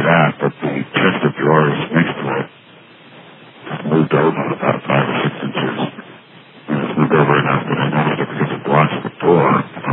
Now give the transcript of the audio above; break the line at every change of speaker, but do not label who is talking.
that, but the chest of drawers next to it moved over about